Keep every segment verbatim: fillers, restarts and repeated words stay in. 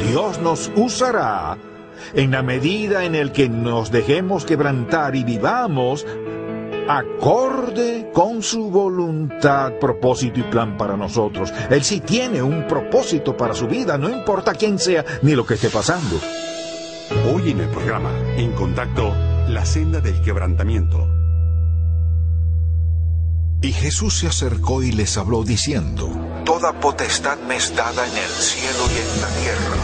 Dios nos usará en la medida en el que nos dejemos quebrantar y vivamos acorde con su voluntad, propósito y plan para nosotros. Él sí tiene un propósito para su vida, no importa quién sea ni lo que esté pasando. Hoy en el programa, En Contacto, la senda del quebrantamiento. Y Jesús se acercó y les habló diciendo: Toda potestad me es dada en el cielo y en la tierra.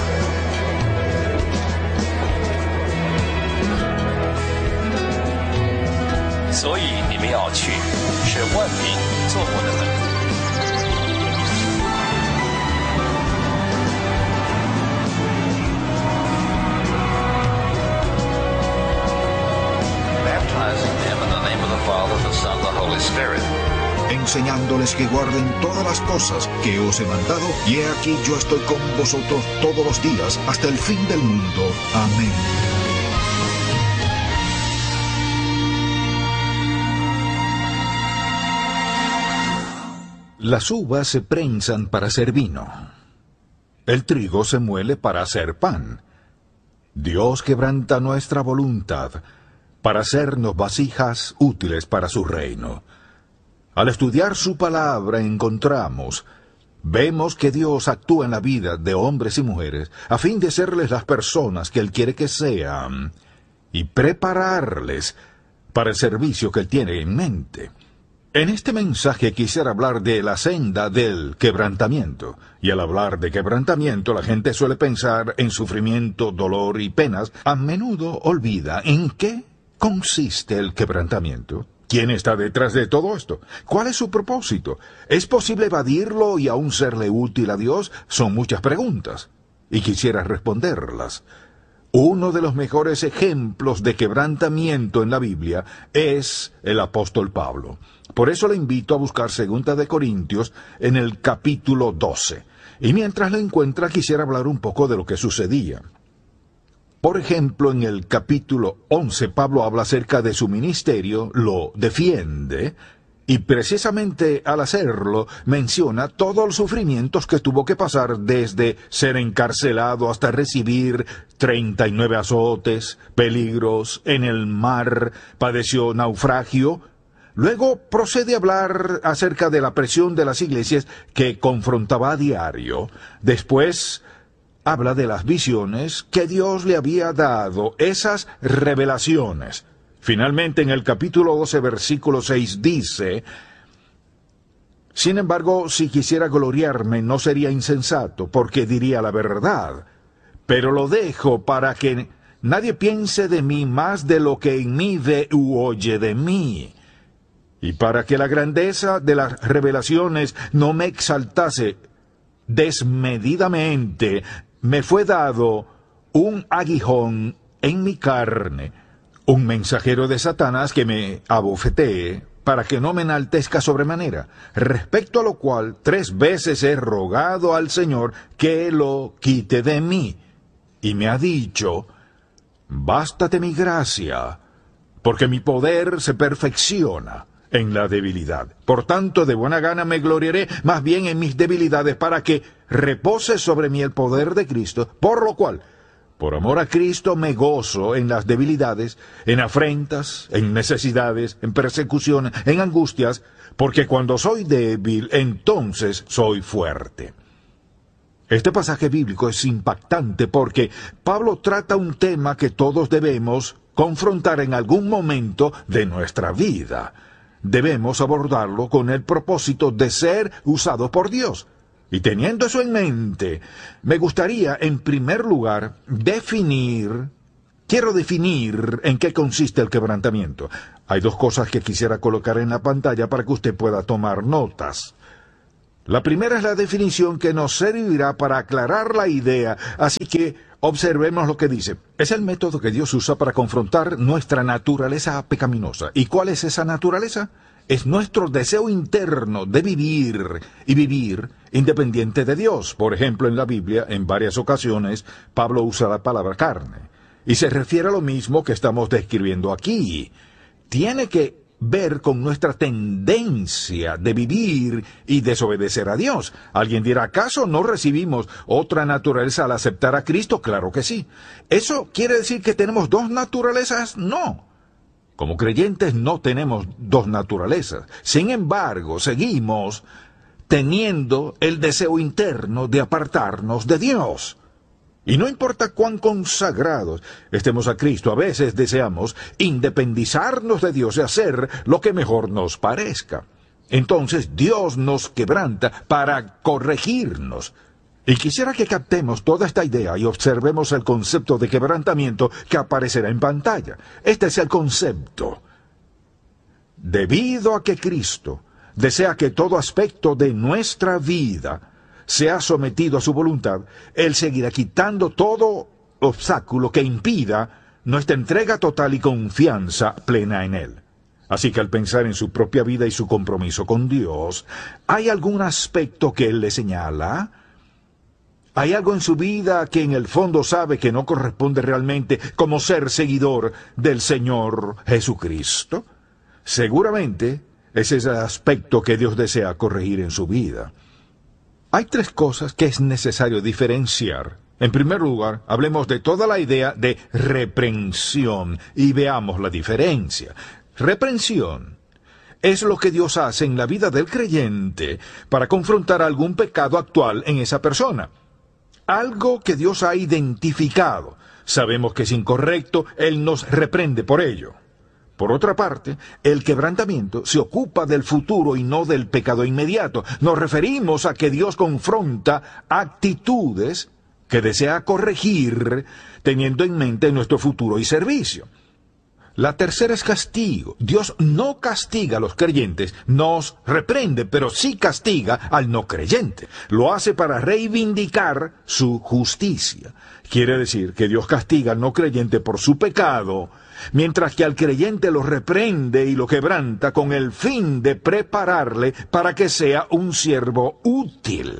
Baptizing them in the name of the Father, the Son, the Holy Spirit. Enseñándoles que guarden todas las cosas que os he mandado, y he aquí yo estoy con vosotros todos los días hasta el fin del mundo. Amén. Las uvas se prensan para hacer vino. El trigo se muele para hacer pan. Dios quebranta nuestra voluntad para hacernos vasijas útiles para su reino. Al estudiar su palabra encontramos, vemos que Dios actúa en la vida de hombres y mujeres a fin de serles las personas que Él quiere que sean y prepararles para el servicio que Él tiene en mente. En este mensaje quisiera hablar de la senda del quebrantamiento. Y al hablar de quebrantamiento, la gente suele pensar en sufrimiento, dolor y penas. A menudo olvida en qué consiste el quebrantamiento. ¿Quién está detrás de todo esto? ¿Cuál es su propósito? ¿Es posible evadirlo y aún serle útil a Dios? Son muchas preguntas, y quisiera responderlas. Uno de los mejores ejemplos de quebrantamiento en la Biblia es el apóstol Pablo. Por eso le invito a buscar Segunda de Corintios en el capítulo doce. Y mientras lo encuentra, quisiera hablar un poco de lo que sucedía. Por ejemplo, en el capítulo once, Pablo habla acerca de su ministerio, lo defiende, y precisamente al hacerlo menciona todos los sufrimientos que tuvo que pasar desde ser encarcelado hasta recibir treinta y nueve azotes, peligros en el mar, padeció naufragio. Luego procede a hablar acerca de la presión de las iglesias que confrontaba a diario. Después habla de las visiones que Dios le había dado, esas revelaciones. Finalmente, en el capítulo doce, versículo seis, dice: Sin embargo, si quisiera gloriarme, no sería insensato, porque diría la verdad. Pero lo dejo para que nadie piense de mí más de lo que en mí ve u oye de mí. Y para que la grandeza de las revelaciones no me exaltase desmedidamente, me fue dado un aguijón en mi carne, un mensajero de Satanás que me abofetee, para que no me enaltezca sobremanera, respecto a lo cual tres veces he rogado al Señor que lo quite de mí. Y me ha dicho: bástate mi gracia, porque mi poder se perfecciona en la debilidad. Por tanto, de buena gana me gloriaré más bien en mis debilidades, para que repose sobre mí el poder de Cristo, por lo cual, por amor a Cristo, me gozo en las debilidades, en afrentas, en necesidades, en persecuciones, en angustias, porque cuando soy débil, entonces soy fuerte. Este pasaje bíblico es impactante porque Pablo trata un tema que todos debemos confrontar en algún momento de nuestra vida. Debemos abordarlo con el propósito de ser usados por Dios. Y teniendo eso en mente, me gustaría, en primer lugar, definir, quiero definir en qué consiste el quebrantamiento. Hay dos cosas que quisiera colocar en la pantalla para que usted pueda tomar notas. La primera es la definición que nos servirá para aclarar la idea, así que observemos lo que dice. Es el método que Dios usa para confrontar nuestra naturaleza pecaminosa. ¿Y cuál es esa naturaleza? Es nuestro deseo interno de vivir y vivir independiente de Dios. Por ejemplo, en la Biblia, en varias ocasiones, Pablo usa la palabra carne. Y se refiere a lo mismo que estamos describiendo aquí. Tiene que ver con nuestra tendencia de vivir y desobedecer a Dios. Alguien dirá, ¿acaso no recibimos otra naturaleza al aceptar a Cristo? Claro que sí. ¿Eso quiere decir que tenemos dos naturalezas? No. Como creyentes no tenemos dos naturalezas. Sin embargo, seguimos teniendo el deseo interno de apartarnos de Dios. Y no importa cuán consagrados estemos a Cristo, a veces deseamos independizarnos de Dios y hacer lo que mejor nos parezca. Entonces Dios nos quebranta para corregirnos. Y quisiera que captemos toda esta idea y observemos el concepto de quebrantamiento que aparecerá en pantalla. Este es el concepto. Debido a que Cristo desea que todo aspecto de nuestra vida sea sometido a su voluntad, Él seguirá quitando todo obstáculo que impida nuestra entrega total y confianza plena en Él. Así que al pensar en su propia vida y su compromiso con Dios, ¿hay algún aspecto que Él le señala? ¿Hay algo en su vida que en el fondo sabe que no corresponde realmente como ser seguidor del Señor Jesucristo? Seguramente ese es el aspecto que Dios desea corregir en su vida. Hay tres cosas que es necesario diferenciar. En primer lugar, hablemos de toda la idea de reprensión y veamos la diferencia. Reprensión es lo que Dios hace en la vida del creyente para confrontar algún pecado actual en esa persona. Algo que Dios ha identificado. Sabemos que es incorrecto, Él nos reprende por ello. Por otra parte, el quebrantamiento se ocupa del futuro y no del pecado inmediato. Nos referimos a que Dios confronta actitudes que desea corregir teniendo en mente nuestro futuro y servicio. La tercera es castigo. Dios no castiga a los creyentes, nos reprende, pero sí castiga al no creyente. Lo hace para reivindicar su justicia. Quiere decir que Dios castiga al no creyente por su pecado, mientras que al creyente lo reprende y lo quebranta con el fin de prepararle para que sea un siervo útil.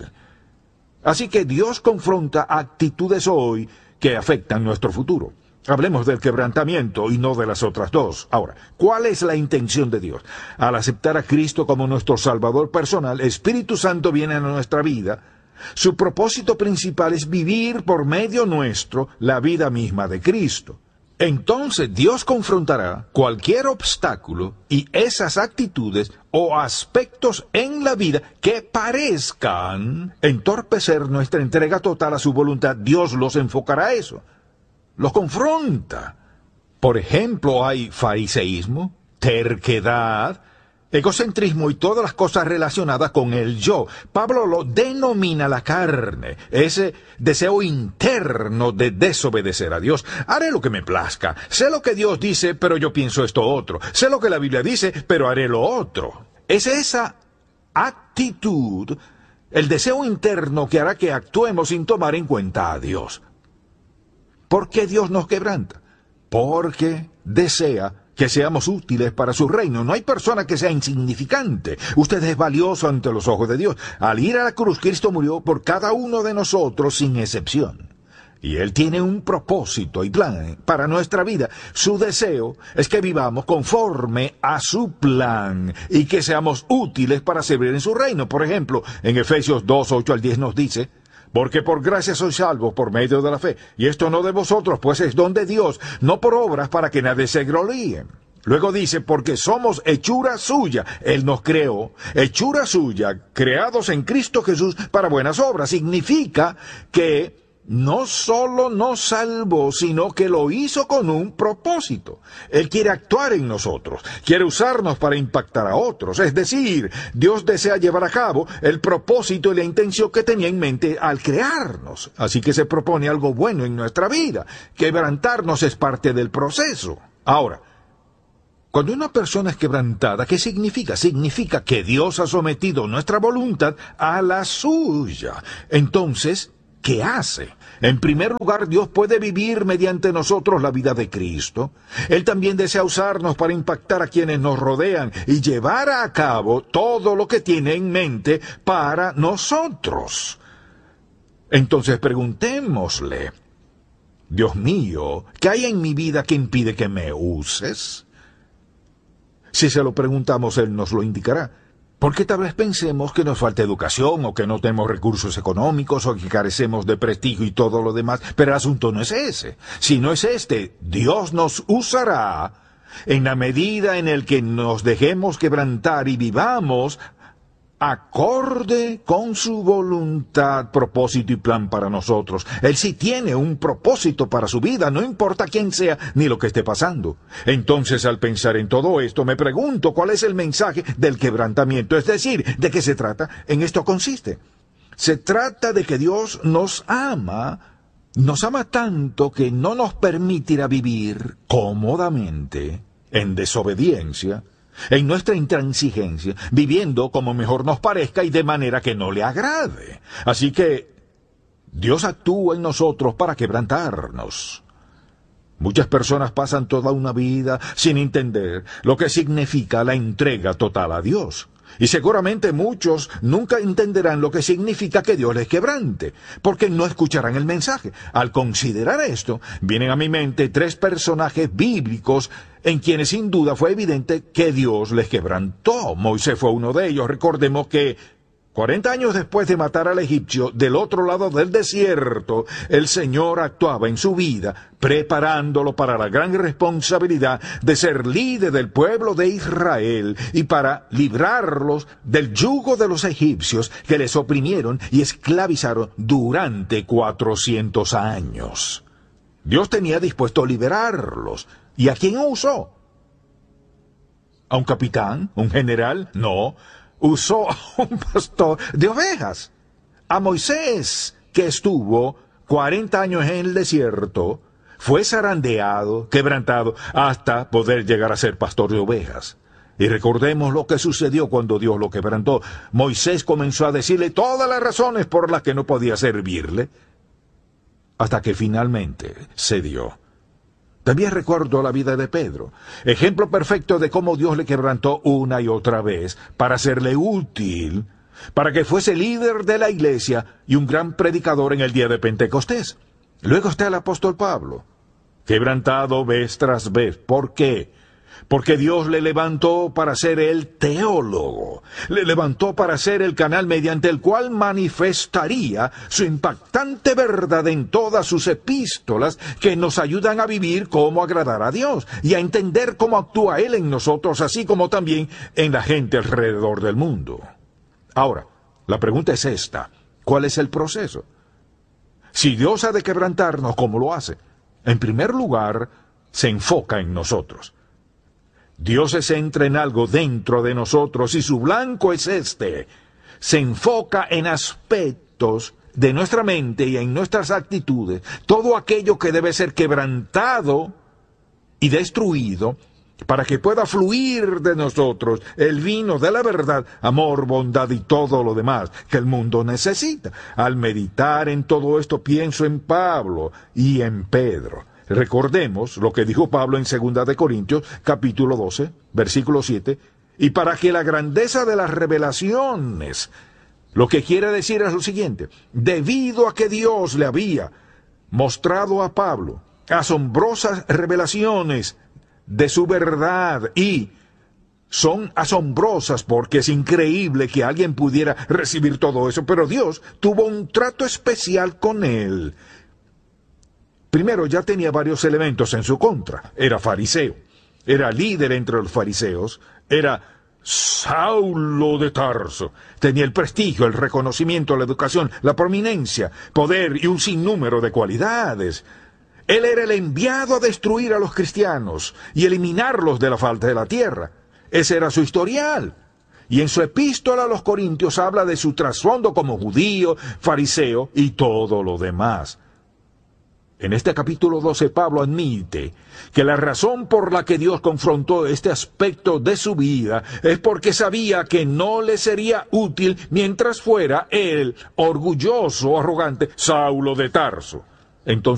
Así que Dios confronta actitudes hoy que afectan nuestro futuro. Hablemos del quebrantamiento y no de las otras dos. Ahora, ¿cuál es la intención de Dios? Al aceptar a Cristo como nuestro Salvador personal, el Espíritu Santo viene a nuestra vida. Su propósito principal es vivir por medio nuestro la vida misma de Cristo. Entonces Dios confrontará cualquier obstáculo y esas actitudes o aspectos en la vida que parezcan entorpecer nuestra entrega total a su voluntad. Dios los enfocará a eso. Los confronta. Por ejemplo, hay fariseísmo, terquedad, egocentrismo y todas las cosas relacionadas con el yo. Pablo lo denomina la carne, ese deseo interno de desobedecer a Dios. Haré lo que me plazca. Sé lo que Dios dice, pero yo pienso esto otro. Sé lo que la Biblia dice, pero haré lo otro. Es esa actitud, el deseo interno que hará que actuemos sin tomar en cuenta a Dios. ¿Por qué Dios nos quebranta? Porque desea que seamos útiles para su reino. No hay persona que sea insignificante. Usted es valioso ante los ojos de Dios. Al ir a la cruz, Cristo murió por cada uno de nosotros sin excepción. Y Él tiene un propósito y plan para nuestra vida. Su deseo es que vivamos conforme a su plan y que seamos útiles para servir en su reino. Por ejemplo, en Efesios dos, ocho al diez nos dice: porque por gracia sois salvos por medio de la fe, y esto no de vosotros, pues es don de Dios, no por obras para que nadie se gloríe. Luego dice, porque somos hechura suya, Él nos creó, hechura suya, creados en Cristo Jesús para buenas obras. Significa que no solo nos salvó, sino que lo hizo con un propósito. Él quiere actuar en nosotros, quiere usarnos para impactar a otros. Es decir, Dios desea llevar a cabo el propósito y la intención que tenía en mente al crearnos. Así que se propone algo bueno en nuestra vida. Quebrantarnos es parte del proceso. Ahora, cuando una persona es quebrantada, ¿qué significa? Significa que Dios ha sometido nuestra voluntad a la suya. Entonces, ¿qué hace? En primer lugar, Dios puede vivir mediante nosotros la vida de Cristo. Él también desea usarnos para impactar a quienes nos rodean y llevar a cabo todo lo que tiene en mente para nosotros. Entonces preguntémosle, Dios mío, ¿qué hay en mi vida que impide que me uses? Si se lo preguntamos, Él nos lo indicará. Porque tal vez pensemos que nos falta educación, o que no tenemos recursos económicos, o que carecemos de prestigio y todo lo demás, pero el asunto no es ese. Si no es este, Dios nos usará en la medida en el que nos dejemos quebrantar y vivamos acorde con su voluntad, propósito y plan para nosotros. Él sí tiene un propósito para su vida, no importa quién sea ni lo que esté pasando. Entonces, al pensar en todo esto, me pregunto cuál es el mensaje del quebrantamiento, es decir, ¿de qué se trata? En esto consiste. Se trata de que Dios nos ama, nos ama tanto que no nos permitirá vivir cómodamente, en desobediencia, en nuestra intransigencia, viviendo como mejor nos parezca y de manera que no le agrade. Así que Dios actúa en nosotros para quebrantarnos. Muchas personas pasan toda una vida sin entender lo que significa la entrega total a Dios. Y seguramente muchos nunca entenderán lo que significa que Dios les quebrante, porque no escucharán el mensaje. Al considerar esto, vienen a mi mente tres personajes bíblicos en quienes sin duda fue evidente que Dios les quebrantó. Moisés fue uno de ellos. Recordemos que cuarenta años después de matar al egipcio, del otro lado del desierto, el Señor actuaba en su vida, preparándolo para la gran responsabilidad de ser líder del pueblo de Israel y para librarlos del yugo de los egipcios que les oprimieron y esclavizaron durante cuatrocientos años. Dios tenía dispuesto a liberarlos. ¿Y a quién usó? ¿A un capitán? ¿Un general? No. Usó a un pastor de ovejas, a Moisés, que estuvo cuarenta años en el desierto, fue zarandeado, quebrantado, hasta poder llegar a ser pastor de ovejas. Y recordemos lo que sucedió cuando Dios lo quebrantó. Moisés comenzó a decirle todas las razones por las que no podía servirle, hasta que finalmente cedió. También recuerdo la vida de Pedro, ejemplo perfecto de cómo Dios le quebrantó una y otra vez para serle útil, para que fuese líder de la iglesia y un gran predicador en el día de Pentecostés. Luego está el apóstol Pablo, quebrantado vez tras vez. ¿Por qué? Porque Dios le levantó para ser el teólogo, le levantó para ser el canal mediante el cual manifestaría su impactante verdad en todas sus epístolas que nos ayudan a vivir cómo agradar a Dios y a entender cómo actúa Él en nosotros, así como también en la gente alrededor del mundo. Ahora, la pregunta es esta: ¿cuál es el proceso? Si Dios ha de quebrantarnos, ¿cómo lo hace? En primer lugar, se enfoca en nosotros. Dios se centra en algo dentro de nosotros y su blanco es este. Se enfoca en aspectos de nuestra mente y en nuestras actitudes, todo aquello que debe ser quebrantado y destruido para que pueda fluir de nosotros el vino de la verdad, amor, bondad y todo lo demás que el mundo necesita. Al meditar en todo esto pienso en Pablo y en Pedro. Recordemos lo que dijo Pablo en segunda de Corintios, capítulo doce, versículo siete, y para que la grandeza de las revelaciones, lo que quiere decir es lo siguiente: debido a que Dios le había mostrado a Pablo asombrosas revelaciones de su verdad, y son asombrosas porque es increíble que alguien pudiera recibir todo eso, pero Dios tuvo un trato especial con él. Primero, ya tenía varios elementos en su contra. Era fariseo, era líder entre los fariseos, era Saulo de Tarso. Tenía el prestigio, el reconocimiento, la educación, la prominencia, poder y un sinnúmero de cualidades. Él era el enviado a destruir a los cristianos y eliminarlos de la faz de la tierra. Ese era su historial. Y en su epístola a los Corintios habla de su trasfondo como judío, fariseo y todo lo demás. En este capítulo doce, Pablo admite que la razón por la que Dios confrontó este aspecto de su vida es porque sabía que no le sería útil mientras fuera el orgulloso, arrogante Saulo de Tarso. Entonces,